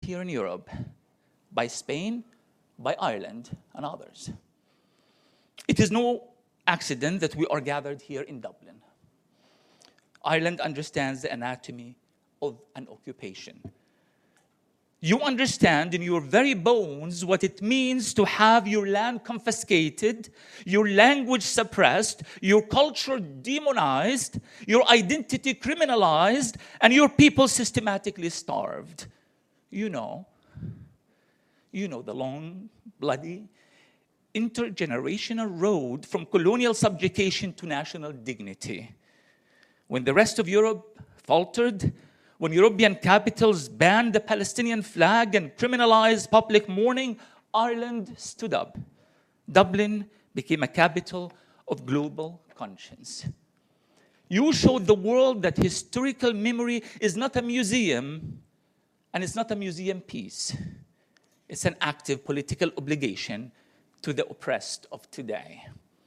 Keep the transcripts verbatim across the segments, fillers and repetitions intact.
here in Europe by Spain, by Ireland, and others. It is no accident that we are gathered here in Dublin. Ireland understands the anatomy of an occupation. You understand in your very bones what it means to have your land confiscated, your language suppressed, your culture demonized, your identity criminalized, and your people systematically starved. You know, you know the long, bloody, intergenerational road from colonial subjugation to national dignity. When the rest of Europe faltered, when European capitals banned the Palestinian flag and criminalized public mourning, Ireland stood up. Dublin became a capital of global conscience. You showed the world that historical memory is not a museum, and it's not a museum piece. It's an active political obligation to the oppressed of today.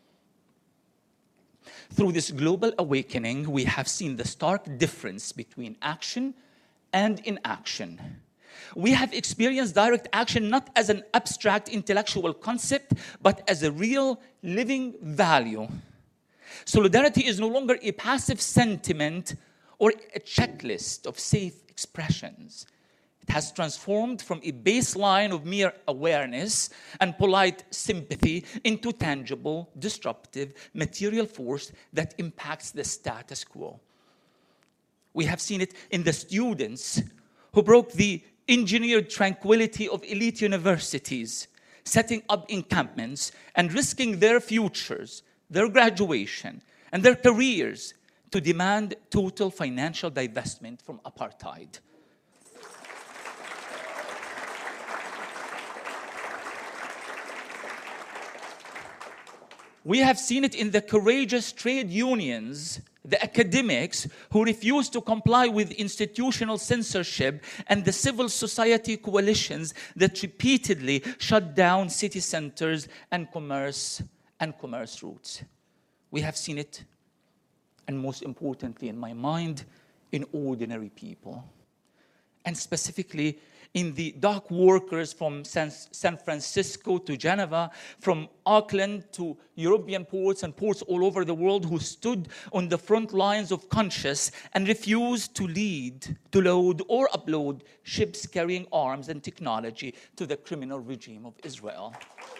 Through this global awakening, we have seen the stark difference between action and inaction. We have experienced direct action not as an abstract intellectual concept, but as a real living value. Solidarity is no longer a passive sentiment or a checklist of safe expressions. It has transformed from a baseline of mere awareness and polite sympathy into tangible, disruptive, material force that impacts the status quo. We have seen it in the students who broke the engineered tranquility of elite universities, setting up encampments and risking their futures, their graduation, and their careers to demand total financial divestment from apartheid. We have seen it in the courageous trade unions, the academics who refuse to comply with institutional censorship, and the civil society coalitions that repeatedly shut down city centers and commerce and commerce routes. We have seen it, and most importantly in my mind, in ordinary people. And specifically in the dock workers from San, San Francisco to Geneva, from Auckland to European ports and ports all over the world who stood on the front lines of conscience and refused to lead, to load or upload ships carrying arms and technology to the criminal regime of Israel.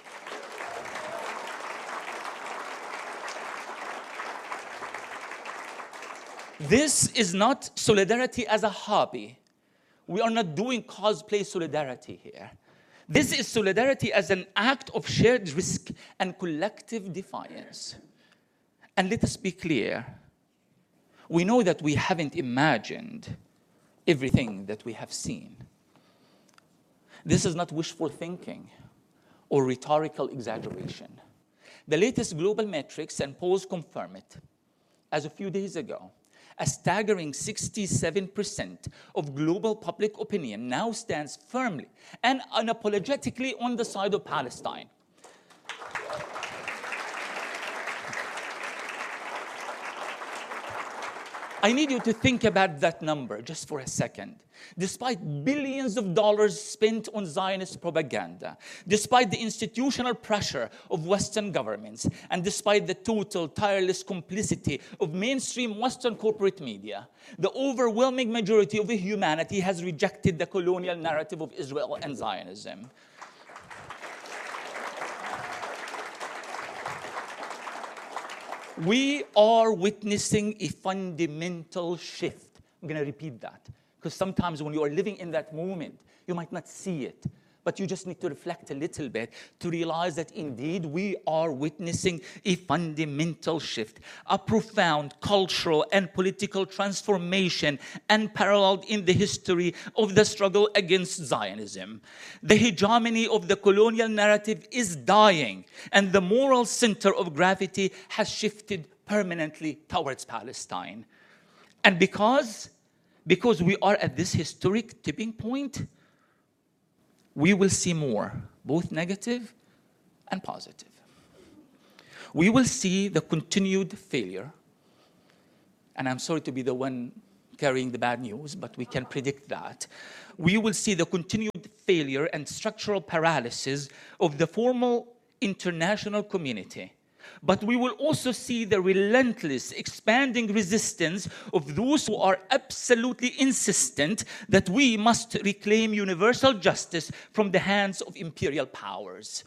This is not solidarity as a hobby. We are not doing cosplay solidarity here. This is solidarity as an act of shared risk and collective defiance. And let us be clear. We know that we haven't imagined everything that we have seen. This is not wishful thinking or rhetorical exaggeration. The latest global metrics and polls confirm it. As a few days ago, a staggering sixty-seven percent of global public opinion now stands firmly and unapologetically on the side of Palestine. I need you to think about that number just for a second. Despite billions of dollars spent on Zionist propaganda, despite the institutional pressure of Western governments, and despite the total, tireless complicity of mainstream Western corporate media, the overwhelming majority of humanity has rejected the colonial narrative of Israel and Zionism. We are witnessing a fundamental shift. I'm going to repeat that. Because sometimes when you are living in that moment, you might not see it. But you just need to reflect a little bit to realize that indeed we are witnessing a fundamental shift, a profound cultural and political transformation unparalleled in the history of the struggle against Zionism. The hegemony of the colonial narrative is dying, and the moral center of gravity has shifted permanently towards Palestine. And because, because we are at this historic tipping point, we will see more, both negative and positive. We will see the continued failure, and I'm sorry to be the one carrying the bad news, but we can predict that. We will see the continued failure and structural paralysis of the formal international community. But we will also see the relentless, expanding resistance of those who are absolutely insistent that we must reclaim universal justice from the hands of imperial powers.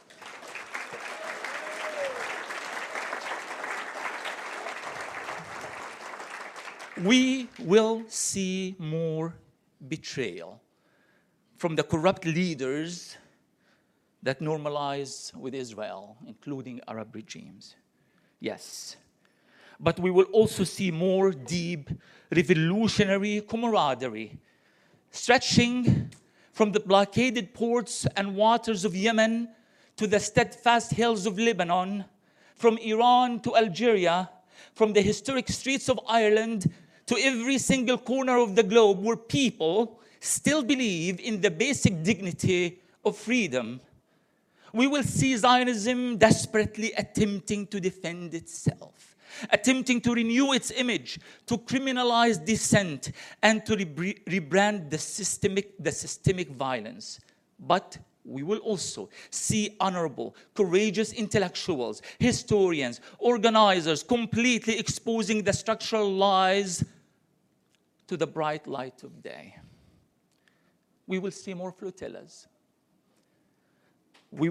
We will see more betrayal from the corrupt leaders that normalize with Israel, including Arab regimes. Yes. But we will also see more deep revolutionary camaraderie, stretching from the blockaded ports and waters of Yemen to the steadfast hills of Lebanon, from Iran to Algeria, from the historic streets of Ireland to every single corner of the globe where people still believe in the basic dignity of freedom. We will see Zionism desperately attempting to defend itself, attempting to renew its image, to criminalize dissent, and to re rebrand the systemic, the systemic violence. But we will also see honorable, courageous intellectuals, historians, organizers completely exposing the structural lies to the bright light of day. We will see more flotillas. We,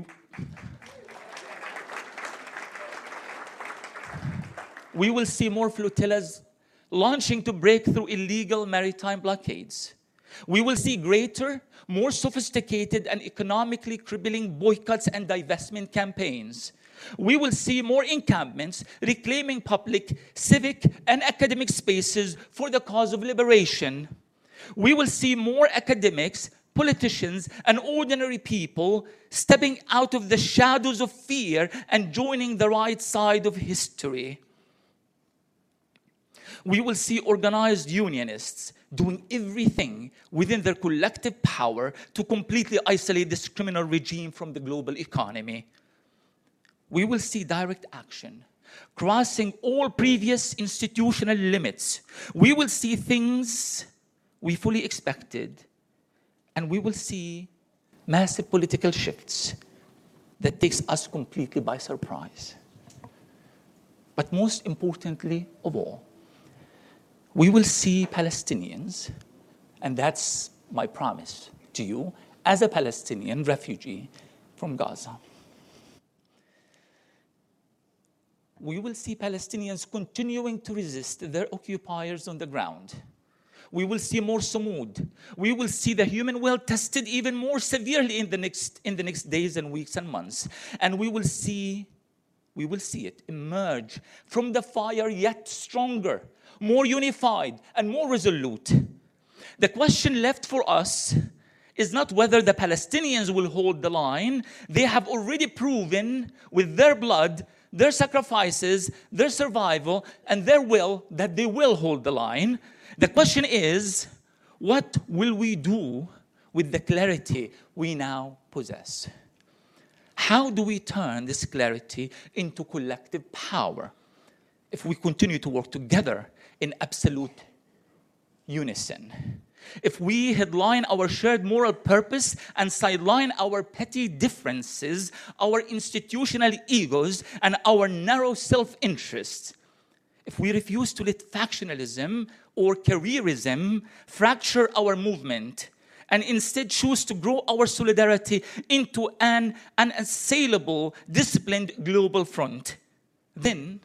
we will see more flotillas launching to break through illegal maritime blockades. We will see greater, more sophisticated and economically crippling boycotts and divestment campaigns. We will see more encampments reclaiming public, civic, and academic spaces for the cause of liberation. We will see more academics, politicians, and ordinary people stepping out of the shadows of fear and joining the right side of history. We will see organized unionists doing everything within their collective power to completely isolate this criminal regime from the global economy. We will see direct action, crossing all previous institutional limits. We will see things we fully expected, and we will see massive political shifts that takes us completely by surprise. But most importantly of all, we will see Palestinians, and that's my promise to you, as a Palestinian refugee from Gaza. We will see Palestinians continuing to resist their occupiers on the ground. We will see more Sumud. We will see the human will tested even more severely in the next, in the next days and weeks and months. And we will see, we will see it emerge from the fire yet stronger, more unified, and more resolute. The question left for us is not whether the Palestinians will hold the line. They have already proven with their blood, their sacrifices, their survival, and their will that they will hold the line. The question is, what will we do with the clarity we now possess? How do we turn this clarity into collective power if we continue to work together in absolute unison? If we headline our shared moral purpose and sideline our petty differences, our institutional egos, and our narrow self-interest, if we refuse to let factionalism or careerism fracture our movement, and instead choose to grow our solidarity into an unassailable, disciplined global front, then,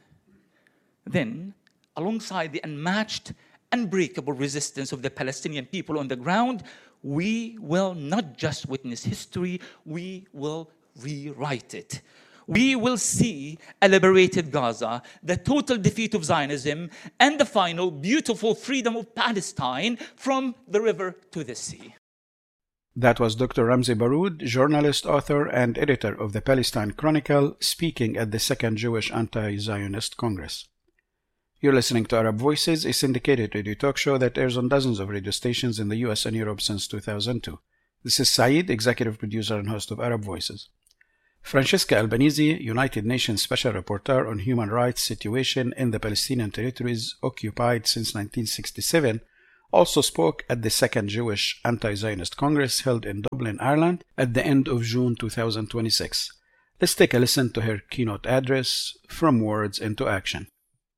then, alongside the unmatched, unbreakable resistance of the Palestinian people on the ground, we will not just witness history, we will rewrite it. We will see a liberated Gaza, the total defeat of Zionism, and the final beautiful freedom of Palestine from the river to the sea. That was Doctor Ramzy Baroud, journalist, author, and editor of the Palestine Chronicle, speaking at the Second Jewish Anti-Zionist Congress. You're listening to Arab Voices, a syndicated radio talk show that airs on dozens of radio stations in the U S and Europe since two thousand two. This is Saeed, executive producer and host of Arab Voices. Francesca Albanese, United Nations Special Rapporteur on Human Rights Situation in the Palestinian Territories Occupied since nineteen sixty-seven, also spoke at the Second Jewish Anti-Zionist Congress held in Dublin, Ireland at the end of June two thousand twenty-six. Let's take a listen to her keynote address, From Words into Action.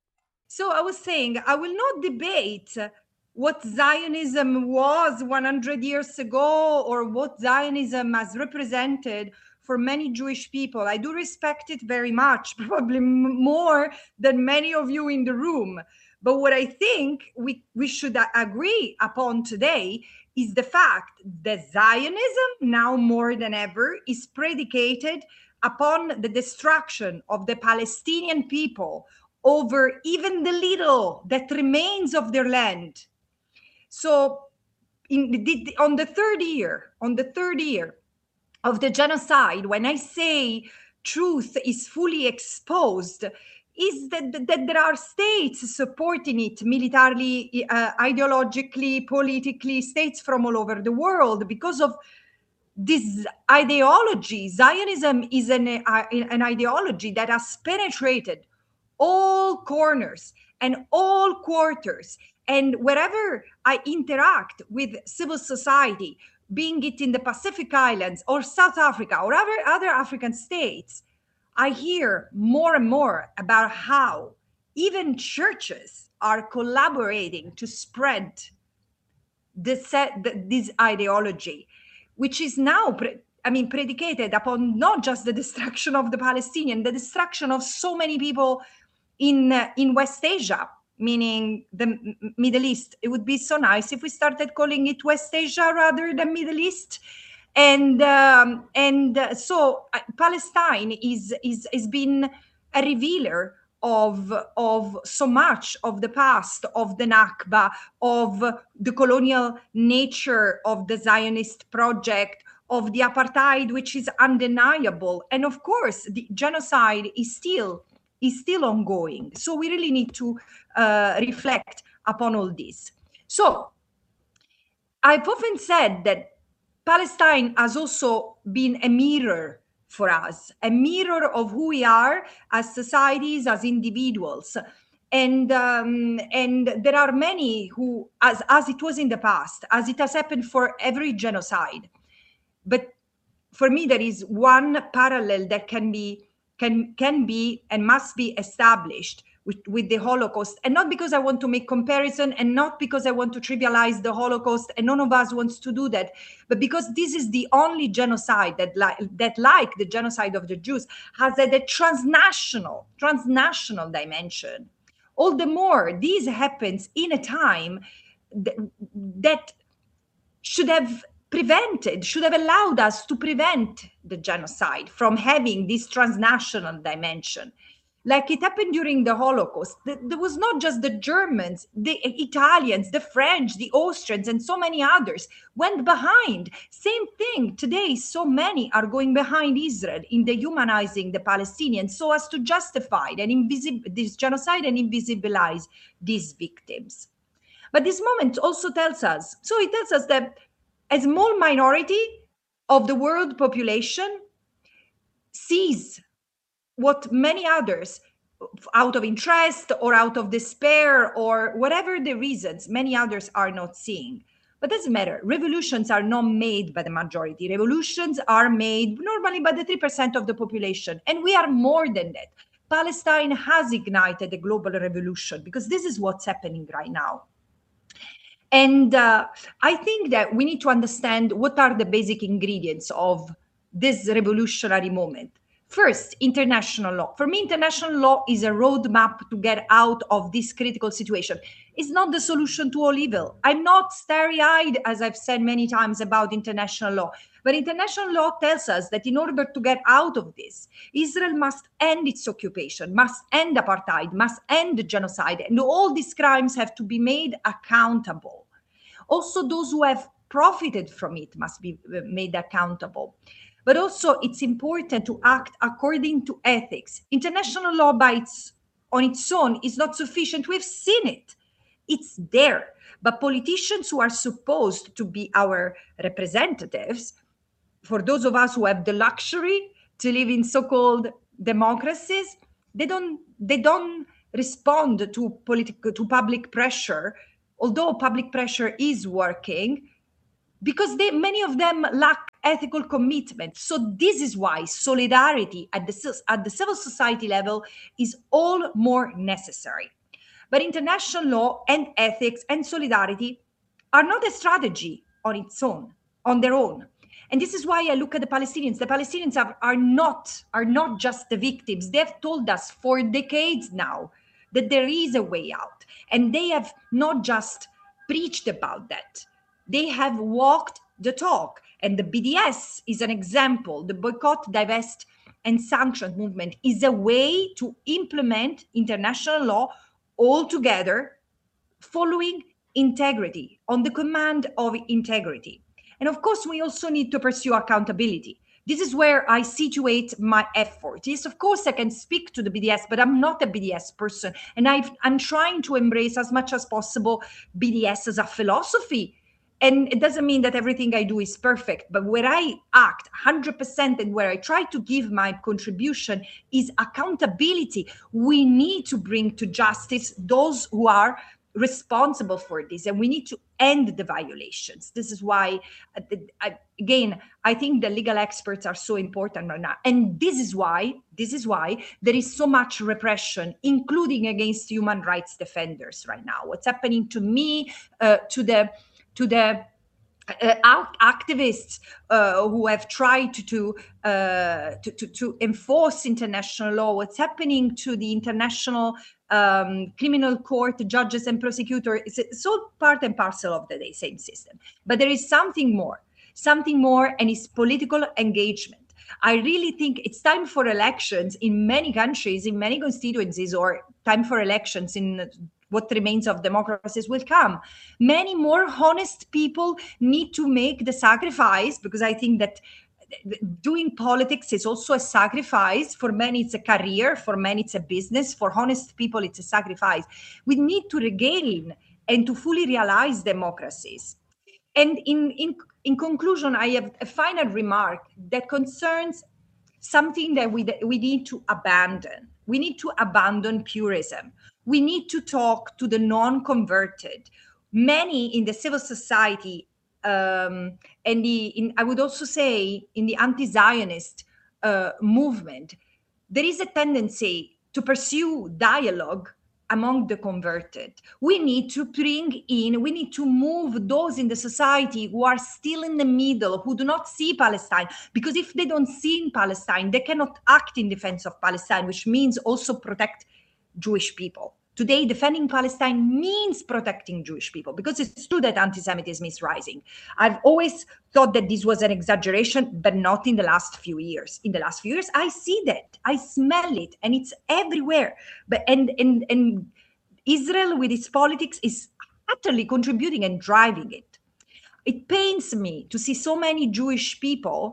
So I was saying, I will not debate what Zionism was one hundred years ago or what Zionism has represented for many Jewish people. I do respect it very much, probably more than many of you in the room. But what I think we, we should agree upon today is the fact that Zionism, now more than ever, is predicated upon the destruction of the Palestinian people over even the little that remains of their land. So in the, on the third year, on the third year of the genocide, when I say truth is fully exposed, is that, that there are states supporting it militarily, uh, ideologically, politically, states from all over the world because of this ideology. Zionism is an, uh, an ideology that has penetrated all corners and all quarters. And wherever I interact with civil society, being it in the Pacific Islands or South Africa or other, other African states, I hear more and more about how even churches are collaborating to spread this, this ideology, which is now, I mean, predicated upon not just the destruction of the Palestinian, the destruction of so many people in, uh, in West Asia, meaning the Middle East. It would be so nice if we started calling it West Asia rather than Middle East. And um, and uh, so uh, Palestine is is has been a revealer of of so much of the past, of the Nakba, of the colonial nature of the Zionist project, of the apartheid, which is undeniable, and of course the genocide is still is still ongoing. So we really need to uh, reflect upon all this. So I've often said that Palestine has also been a mirror for us, a mirror of who we are as societies, as individuals. And um, and there are many who, as, as it was in the past, as it has happened for every genocide. But for me, there is one parallel that can be can can be and must be established with, with the Holocaust, and not because I want to make comparison, and not because I want to trivialize the Holocaust, and none of us wants to do that, but because this is the only genocide that, like that, like the genocide of the Jews, has a, a transnational transnational dimension. All the more this happens in a time that, that should have prevented, should have allowed us to prevent the genocide from having this transnational dimension. Like it happened during the Holocaust. There was not just the Germans, the Italians, the French, the Austrians, and so many others went behind. Same thing today, so many are going behind Israel in dehumanizing the Palestinians so as to justify and invisi- this genocide and invisibilize these victims. But this moment also tells us, so it tells us that a small minority of the world population sees what many others, out of interest or out of despair or whatever the reasons, many others are not seeing. But it doesn't matter. Revolutions are not made by the majority. Revolutions are made normally by the three percent of the population. And we are more than that. Palestine has ignited a global revolution because this is what's happening right now. And uh, I think that we need to understand what are the basic ingredients of this revolutionary moment. First, international law. For me, international law is a roadmap to get out of this critical situation. It's not the solution to all evil. I'm not starry-eyed, as I've said many times about international law. But international law tells us that in order to get out of this, Israel must end its occupation, must end apartheid, must end genocide, and all these crimes have to be made accountable. Also, those who have profited from it must be made accountable. But also, it's important to act according to ethics. International law by its, on its own is not sufficient. We've seen it. It's there. But politicians who are supposed to be our representatives, for those of us who have the luxury to live in so-called democracies, they don't they don't respond to political to public pressure, although public pressure is working, because they many of them lack ethical commitment. So this is why solidarity at the at the civil society level is all more necessary. But international law and ethics and solidarity are not a strategy on its own, on their own. And this is why I look at the Palestinians. The Palestinians are, are not are not just the victims. They've told us for decades now that there is a way out. And they have not just preached about that. They have walked the talk. And the B D S is an example. The boycott, divest, and sanction movement is a way to implement international law all together, following integrity, on the command of integrity. And of course, we also need to pursue accountability. This is where I situate my effort. Yes, of course, I can speak to the B D S, but I'm not a B D S person. And I've, I'm trying to embrace as much as possible B D S as a philosophy. And it doesn't mean that everything I do is perfect, but where I act one hundred percent and where I try to give my contribution is accountability. We need to bring to justice those who are responsible for this, and we need to end the violations. This is why, again, I think the legal experts are so important right now. And this is why, this is why there is so much repression, including against human rights defenders right now. What's happening to me, uh, to the to the uh, activists uh, who have tried to, uh, to, to, to enforce international law, what's happening to the international um, criminal court judges and prosecutors, it's all part and parcel of the same system. But there is something more, something more, and it's political engagement. I really think it's time for elections in many countries, in many constituencies, or time for elections in what remains of democracies will come. Many more honest people need to make the sacrifice, because I think that doing politics is also a sacrifice. For many, it's a career. For many, it's a business. For honest people, it's a sacrifice. We need to regain and to fully realize democracies. And in, in, in conclusion, I have a final remark that concerns something that we, we need to abandon. We need to abandon purism. We need to talk to the non-converted. Many in the civil society, um, and the, in, I would also say in the anti-Zionist uh, movement, there is a tendency to pursue dialogue among the converted. We need to bring in, we need to move those in the society who are still in the middle, who do not see Palestine, because if they don't see in Palestine, they cannot act in defense of Palestine, which means also protect Jewish people. Today, defending Palestine means protecting Jewish people, because it's true that anti-Semitism is rising. I've always thought that this was an exaggeration, but not in the last few years. In the last few years, I see that, I smell it, and it's everywhere. But and and and Israel with its politics is utterly contributing and driving it. It pains me to see so many Jewish people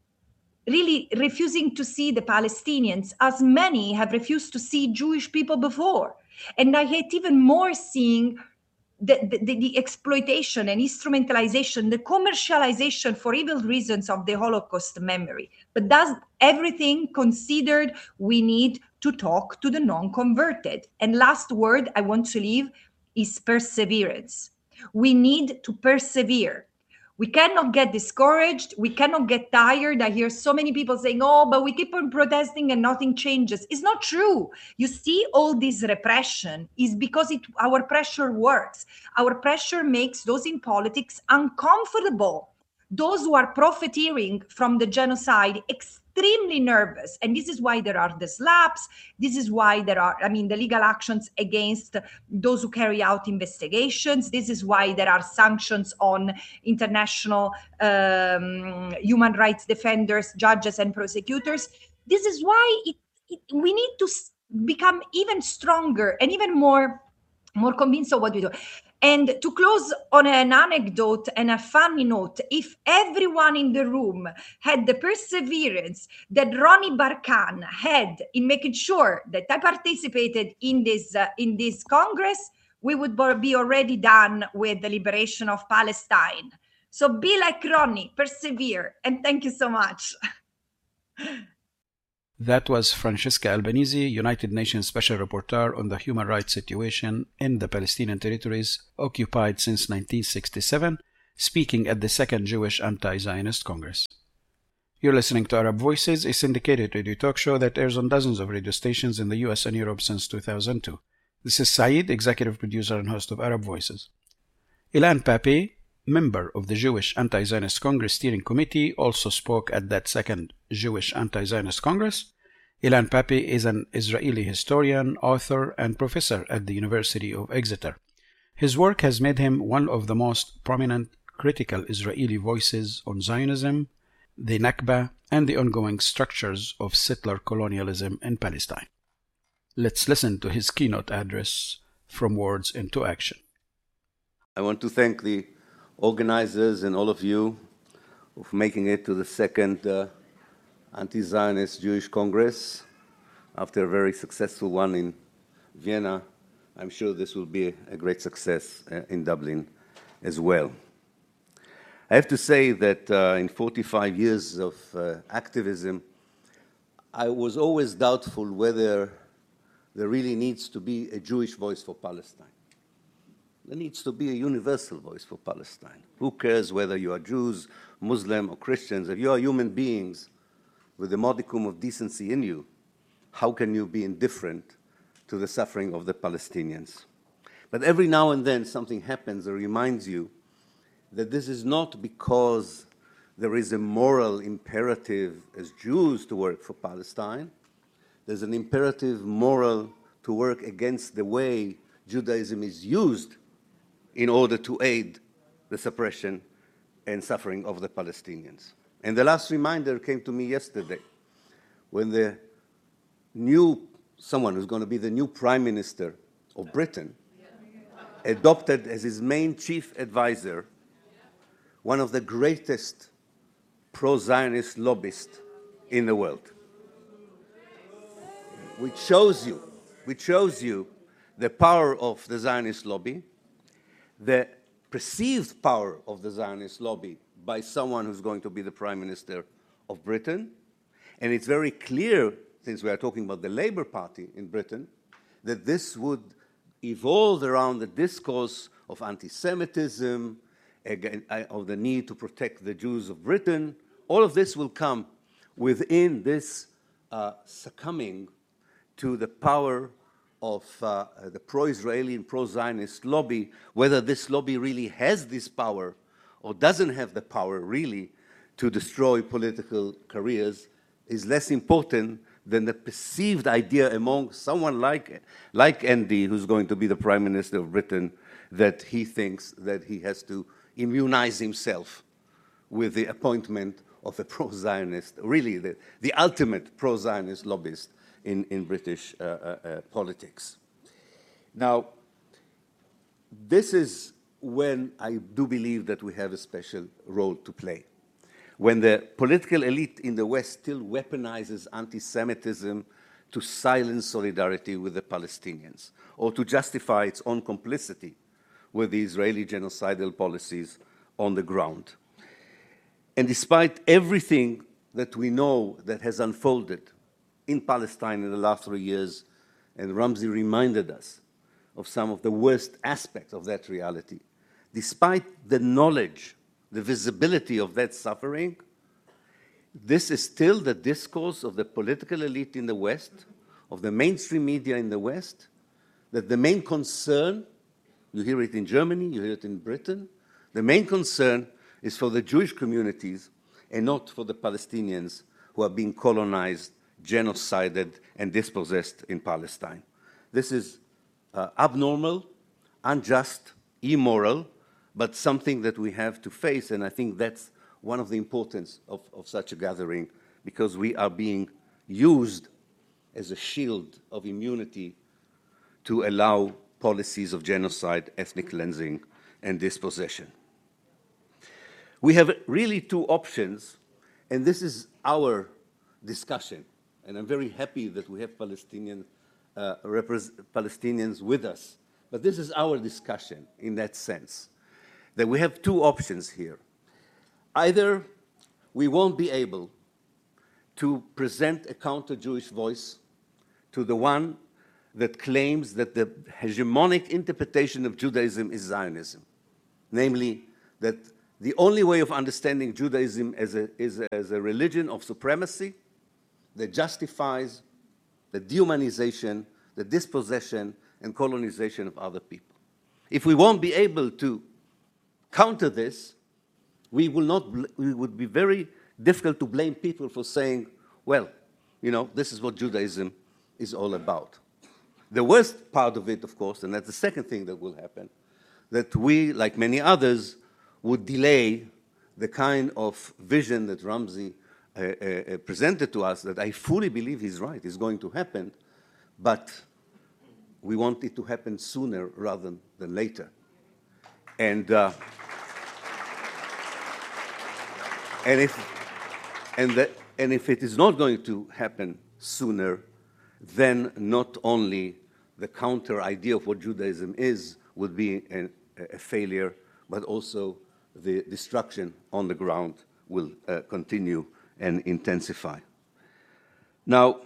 really refusing to see the Palestinians, as many have refused to see Jewish people before. And I hate even more seeing the, the, the exploitation and instrumentalization, the commercialization for evil reasons of the Holocaust memory. But that's everything considered, we need to talk to the non-converted. And last word I want to leave is perseverance. We need to persevere. We cannot get discouraged. We cannot get tired. I hear so many people saying, oh, but we keep on protesting and nothing changes. It's not true. You see, all this repression is because it, our pressure works. Our pressure makes those in politics uncomfortable. Those who are profiteering from the genocide, extremely nervous. And this is why there are the slaps. This is why there are, I mean, the legal actions against those who carry out investigations. This is why there are sanctions on international um, human rights defenders, judges, and prosecutors. This is why it, it, we need to become even stronger and even more, more convinced of what we do. And to close on an anecdote and a funny note, if everyone in the room had the perseverance that Roni Barkan had in making sure that I participated in this, uh, in this Congress, we would be already done with the liberation of Palestine. So be like Roni, persevere, and thank you so much. That was Francesca Albanese, United Nations Special Rapporteur on the human rights situation in the Palestinian territories occupied since nineteen sixty-seven, speaking at the Second Jewish Anti-Zionist Congress. You're listening to Arab Voices, a syndicated radio talk show that airs on dozens of radio stations in the U S and Europe since two thousand two. This is Saeed, executive producer and host of Arab Voices. Ilan Pappé, member of the Jewish Anti-Zionist Congress Steering Committee, also spoke at that Second Jewish Anti-Zionist Congress. Ilan Pappé is an Israeli historian, author, and professor at the University of Exeter. His work has made him one of the most prominent critical Israeli voices on Zionism, the Nakba, and the ongoing structures of settler colonialism in Palestine. Let's listen to his keynote address, From Words into Action. I want to thank the organizers and all of you for making it to the second uh, Anti-Zionist Jewish Congress. After a very successful one in Vienna, I'm sure this will be a great success uh, in Dublin as well. I have to say that uh, in forty-five years of uh, activism, I was always doubtful whether there really needs to be a Jewish voice for Palestine. There needs to be a universal voice for Palestine. Who cares whether you are Jews, Muslim, or Christians? If you are human beings with a modicum of decency in you, how can you be indifferent to the suffering of the Palestinians? But every now and then something happens that reminds you that this is not because there is a moral imperative as Jews to work for Palestine. There's an imperative moral to work against the way Judaism is used in order to aid the suppression and suffering of the Palestinians. And the last reminder came to me yesterday when the new, someone who's going to be the new Prime Minister of Britain adopted as his main chief advisor one of the greatest pro-Zionist lobbyists in the world. Which shows you, which shows you the power of the Zionist lobby, the perceived power of the Zionist lobby by someone who's going to be the Prime Minister of Britain. And it's very clear, since we are talking about the Labour Party in Britain, that this would evolve around the discourse of anti-Semitism, of the need to protect the Jews of Britain. All of this will come within this uh, succumbing to the power of uh, the pro-Israeli and pro-Zionist lobby. Whether this lobby really has this power or doesn't have the power really to destroy political careers is less important than the perceived idea among someone like, like Andy, who's going to be the Prime Minister of Britain, that he thinks that he has to immunize himself with the appointment of a pro-Zionist, really the, the ultimate pro-Zionist lobbyist in, in British uh, uh, uh, politics. Now, this is when I do believe that we have a special role to play. When the political elite in the West still weaponizes anti-Semitism to silence solidarity with the Palestinians or to justify its own complicity with the Israeli genocidal policies on the ground. And despite everything that we know that has unfolded in Palestine in the last three years, and Ramzi reminded us of some of the worst aspects of that reality, despite the knowledge, the visibility of that suffering, this is still the discourse of the political elite in the West, of the mainstream media in the West, that the main concern, you hear it in Germany, you hear it in Britain, the main concern is for the Jewish communities and not for the Palestinians who are being colonized, genocided, and dispossessed in Palestine. This is uh, abnormal, unjust, immoral, but something that we have to face, and I think that's one of the importance of, of such a gathering, because we are being used as a shield of immunity to allow policies of genocide, ethnic cleansing, and dispossession. We have really two options, and this is our discussion, and I'm very happy that we have Palestinian, uh, Palestinians with us, but this is our discussion in that sense, that we have two options here. Either we won't be able to present a counter-Jewish voice to the one that claims that the hegemonic interpretation of Judaism is Zionism, namely that the only way of understanding Judaism as a, is as a religion of supremacy that justifies the dehumanization, the dispossession, and colonization of other people. If we won't be able to counter this, we will not, we would be very difficult to blame people for saying, well, you know, this is what Judaism is all about. The worst part of it, of course, and that's the second thing that will happen, that we, like many others, would delay the kind of vision that Ramzi uh, uh, presented to us, that I fully believe he's right, is going to happen, but we want it to happen sooner rather than later. And, uh, and, if, and, the, and if it is not going to happen sooner, then not only the counter idea of what Judaism is would be a, a failure, but also the destruction on the ground will uh, continue and intensify. Now,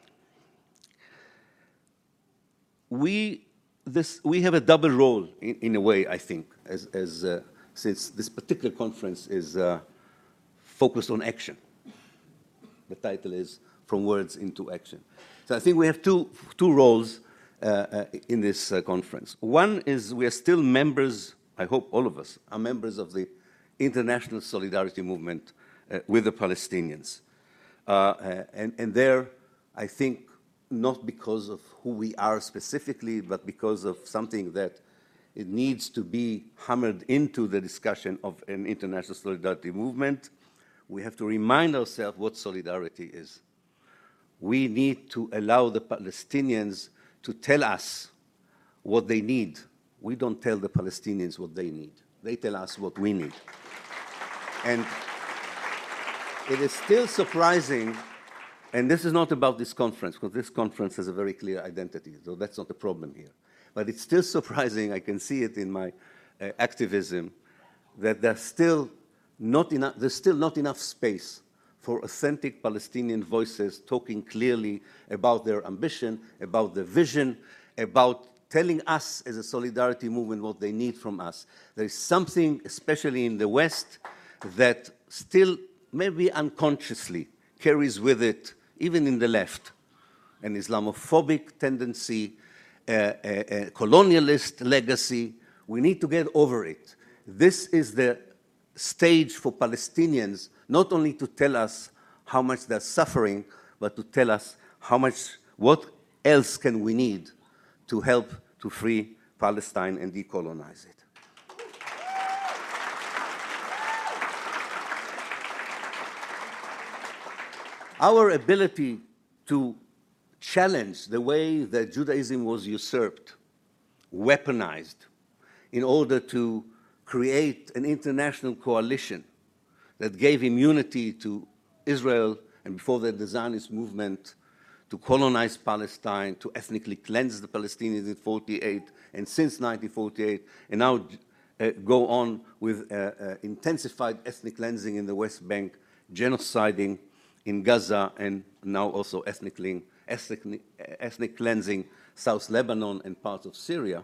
we, this, we have a double role in, in a way, I think, as, as, uh, since this particular conference is uh, focused on action. The title is From Words into Action. So I think we have two, two roles uh, uh, in this uh, conference. One is we are still members, I hope all of us, are members of the international solidarity movement uh, with the Palestinians. Uh, uh, and, and there, I think, not because of who we are specifically, but because of something that it needs to be hammered into the discussion of an international solidarity movement, we have to remind ourselves what solidarity is. We need to allow the Palestinians to tell us what they need. We don't tell the Palestinians what they need. They tell us what we need. And it is still surprising, and this is not about this conference, because this conference has a very clear identity, so that's not the problem here. But it's still surprising, I can see it in my uh, activism, that there's still not enough, there's still not enough space for authentic Palestinian voices talking clearly about their ambition, about their vision, about telling us as a solidarity movement what they need from us. There is something, especially in the West, that still, maybe unconsciously, carries with it, even in the left, an Islamophobic tendency, a, a, a colonialist legacy. We need to get over it. This is the stage for Palestinians, not only to tell us how much they're suffering, but to tell us how much, what else can we need to help to free Palestine and decolonize it. Our ability to challenge the way that Judaism was usurped, weaponized, in order to create an international coalition that gave immunity to Israel and before that the Zionist movement to colonize Palestine, to ethnically cleanse the Palestinians in forty-eight, and since nineteen forty-eight, and now uh, go on with uh, uh, intensified ethnic cleansing in the West Bank, genociding in Gaza, and now also ethnic, ethnic, ethnic cleansing South Lebanon and parts of Syria.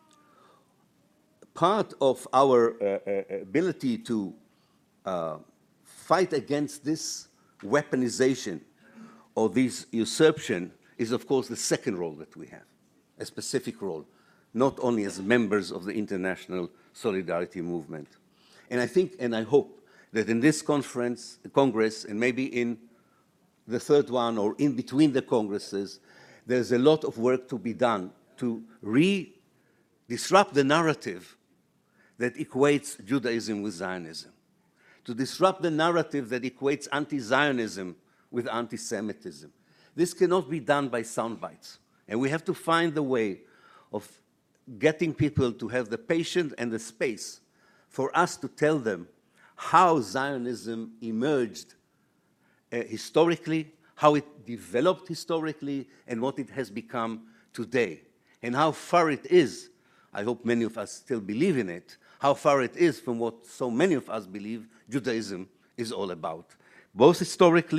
Part of our uh, uh, ability to uh, fight against this weaponization or this usurpation is, of course, the second role that we have, a specific role, not only as members of the international solidarity movement. And I think and I hope that in this conference, Congress, and maybe in the third one or in between the Congresses, there's a lot of work to be done to re-disrupt the narrative that equates Judaism with Zionism, to disrupt the narrative that equates anti-Zionism with anti-Semitism. This cannot be done by sound bites, and we have to find the way of getting people to have the patience and the space for us to tell them how Zionism emerged uh, historically, how it developed historically, and what it has become today, and how far it is, I hope many of us still believe in it, how far it is from what so many of us believe Judaism is all about, both historically,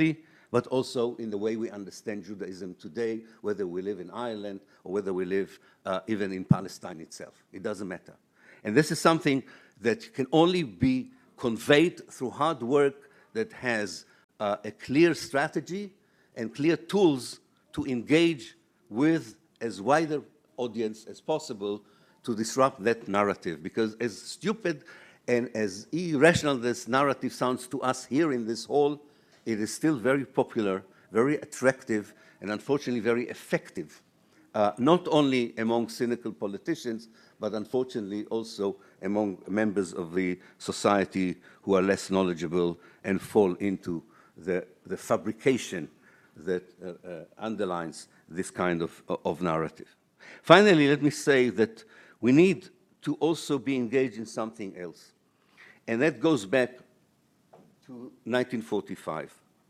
but also in the way we understand Judaism today, whether we live in Ireland or whether we live uh, even in Palestine itself. It doesn't matter. And this is something that can only be conveyed through hard work that has uh, a clear strategy and clear tools to engage with as wider audience as possible to disrupt that narrative. Because as stupid and as irrational this narrative sounds to us here in this hall, it is still very popular, very attractive, and unfortunately very effective, uh, not only among cynical politicians, but unfortunately also among members of the society who are less knowledgeable and fall into the, the fabrication that uh, uh, underlines this kind of, of narrative. Finally, let me say that we need to also be engaged in something else. And that goes back to nineteen forty-five.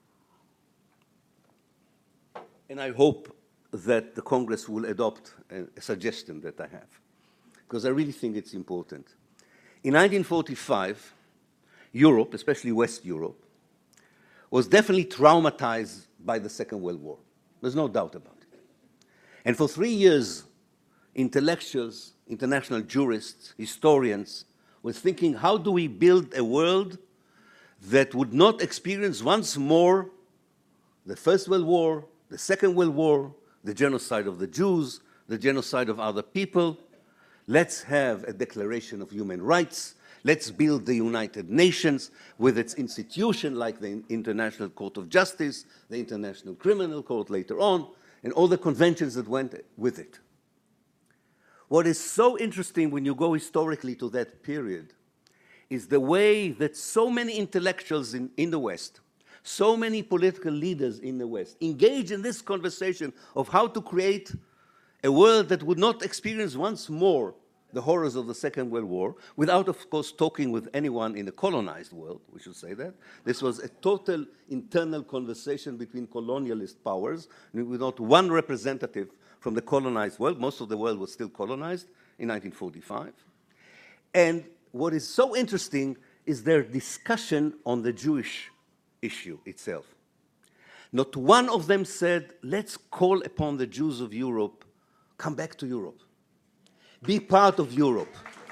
And I hope that the Congress will adopt a, a suggestion that I have, because I really think it's important. In nineteen forty-five, Europe, especially West Europe, was definitely traumatized by the Second World War. There's no doubt about it. And for three years, intellectuals, international jurists, historians, were thinking, how do we build a world that would not experience once more the First World War, the Second World War, the genocide of the Jews, the genocide of other people? Let's have a Declaration of Human Rights. Let's build the United Nations with its institution like the International Court of Justice, the International Criminal Court later on, and all the conventions that went with it. What is so interesting when you go historically to that period is the way that so many intellectuals in, in the West, so many political leaders in the West engage in this conversation of how to create a world that would not experience once more the horrors of the Second World War, without, of course, talking with anyone in the colonized world, we should say that. This was a total internal conversation between colonialist powers, without one representative from the colonized world. Most of the world was still colonized in nineteen forty-five. And what is so interesting is their discussion on the Jewish issue itself. Not one of them said, let's call upon the Jews of Europe, come back to Europe. Be part of Europe.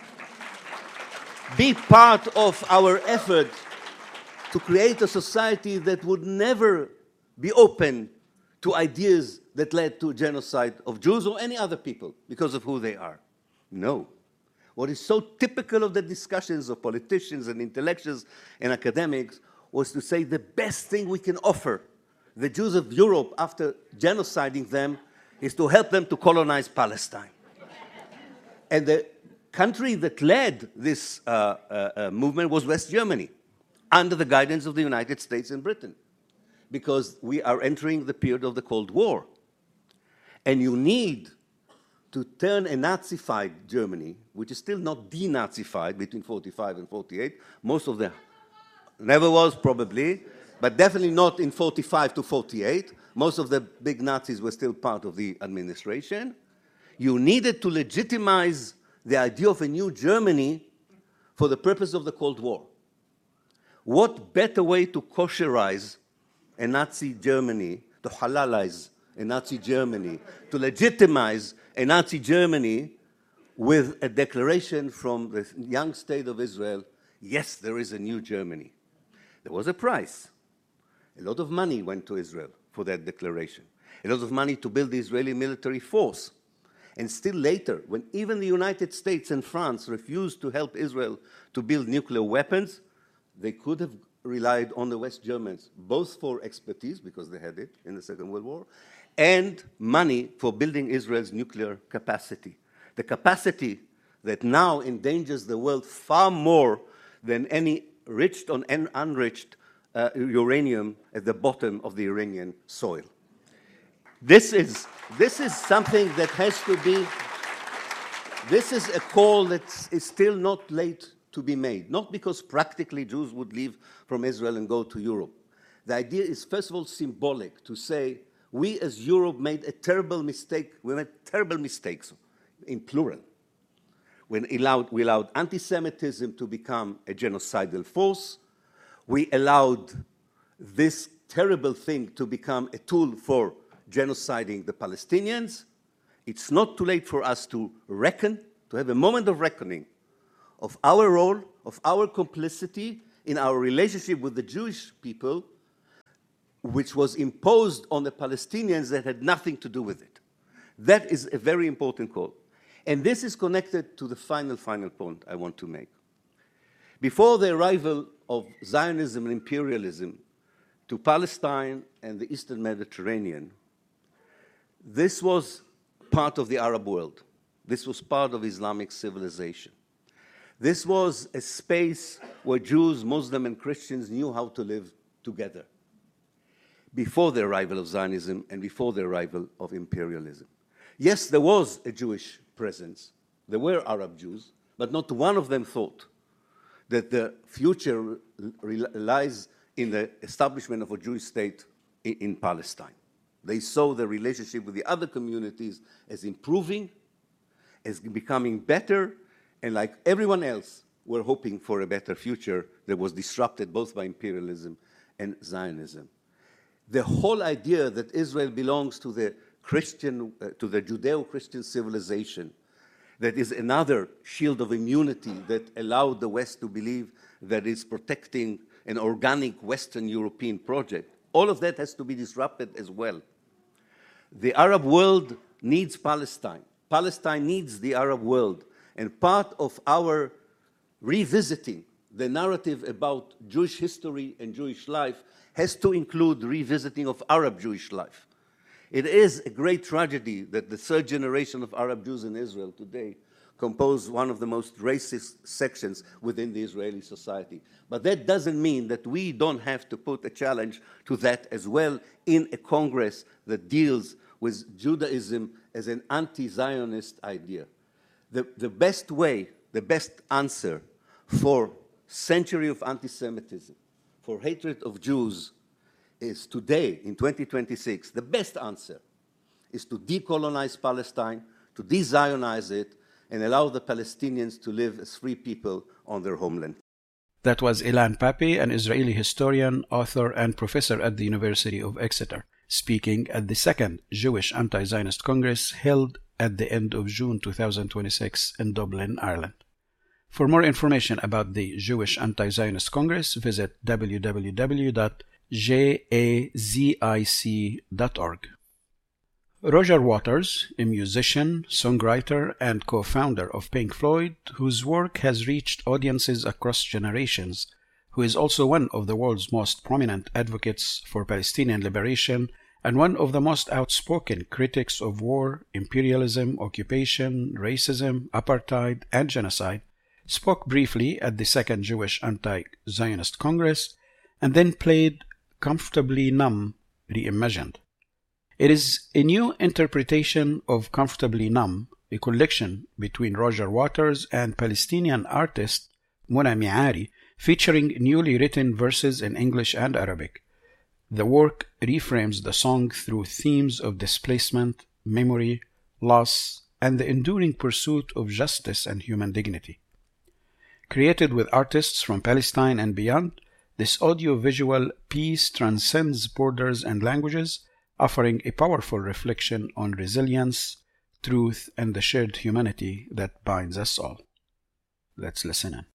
Be part of our effort to create a society that would never be open to ideas that led to genocide of Jews or any other people because of who they are. No. What is so typical of the discussions of politicians and intellectuals and academics was to say the best thing we can offer the Jews of Europe after genociding them is to help them to colonize Palestine. And the country that led this uh, uh, uh, movement was West Germany, under the guidance of the United States and Britain, because we are entering the period of the Cold War. And you need to turn a Nazified Germany, which is still not denazified between forty-five and forty-eight, most of the, never was probably, but definitely not in forty-five to forty-eight. Most of the big Nazis were still part of the administration. You needed to legitimize the idea of a new Germany for the purpose of the Cold War. What better way to kosherize a Nazi Germany, to halalize a Nazi Germany, to legitimize a Nazi Germany with a declaration from the young state of Israel, yes, there is a new Germany. There was a price. A lot of money went to Israel for that declaration. A lot of money to build the Israeli military force. And still later, when even the United States and France refused to help Israel to build nuclear weapons, they could have relied on the West Germans, both for expertise, because they had it in the Second World War, and money for building Israel's nuclear capacity. The capacity that now endangers the world far more than any rich or unriched uh, uranium at the bottom of the Iranian soil. This is, this is something that has to be, this is a call that is still not late to be made, not because practically Jews would leave from Israel and go to Europe. The idea is, first of all, symbolic, to say we as Europe made a terrible mistake, we made terrible mistakes, in plural, when allowed, we allowed anti-Semitism to become a genocidal force. We allowed this terrible thing to become a tool for genociding the Palestinians. It's not too late for us to reckon, to have a moment of reckoning of our role, of our complicity in our relationship with the Jewish people, which was imposed on the Palestinians that had nothing to do with it. That is a very important call. And this is connected to the final, final point I want to make. Before the arrival of Zionism and imperialism to Palestine and the Eastern Mediterranean, this was part of the Arab world. This was part of Islamic civilization. This was a space where Jews, Muslims, and Christians knew how to live together before the arrival of Zionism and before the arrival of imperialism. Yes, there was a Jewish presence. There were Arab Jews, but not one of them thought that the future lies in the establishment of a Jewish state in Palestine. They saw the relationship with the other communities as improving, as becoming better, and like everyone else, were hoping for a better future that was disrupted both by imperialism and Zionism. The whole idea that Israel belongs to the Christian, uh, to the Judeo-Christian civilization, that is another shield of immunity that allowed the West to believe that it's protecting an organic Western European project. All of that has to be disrupted as well. The Arab world needs Palestine. Palestine needs the Arab world. And part of our revisiting the narrative about Jewish history and Jewish life has to include revisiting of Arab Jewish life. It is a great tragedy that the third generation of Arab Jews in Israel today compose one of the most racist sections within the Israeli society. But that doesn't mean that we don't have to put a challenge to that as well in a Congress that deals with Judaism as an anti-Zionist idea. The, the best way, the best answer for century of anti-Semitism, for hatred of Jews, is today, in twenty twenty-six, the best answer is to decolonize Palestine, to de-Zionize it, and allow the Palestinians to live as free people on their homeland. That was Ilan Pappé, an Israeli historian, author, and professor at the University of Exeter, speaking at the second Jewish Anti-Zionist Congress held at the end of June two thousand twenty-six in Dublin, Ireland. For more information about the Jewish Anti-Zionist Congress, visit w w w dot jazic dot org. Roger Waters, a musician, songwriter, and co-founder of Pink Floyd, whose work has reached audiences across generations, who is also one of the world's most prominent advocates for Palestinian liberation and one of the most outspoken critics of war, imperialism, occupation, racism, apartheid, and genocide, spoke briefly at the Second Jewish Anti-Zionist Congress and then played Comfortably Numb Reimagined. It is a new interpretation of Comfortably Numb, a collection between Roger Waters and Palestinian artist Mona Miari, featuring newly written verses in English and Arabic. The work reframes the song through themes of displacement, memory, loss, and the enduring pursuit of justice and human dignity. Created with artists from Palestine and beyond, this audio-visual piece transcends borders and languages, offering a powerful reflection on resilience, truth, and the shared humanity that binds us all. Let's listen in.